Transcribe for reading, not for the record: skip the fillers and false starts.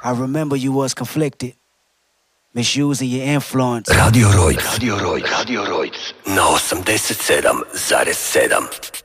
I remember you was conflicted, misusing your influence. Radio Rojc na 87,7.